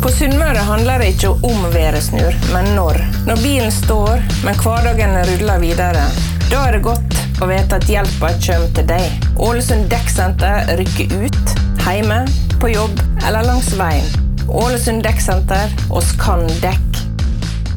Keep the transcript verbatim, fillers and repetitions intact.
På Sunnmøre handler det ikke om væresnur, men når. Når bilen står, men hverdagen ruller videre, da er det godt å vite at hjelpa kommer til deg. Ålesund Dekksenter rykker ut, hjemme, på jobb eller langs veien. Ålesund Dekksenter, oss kan dekk.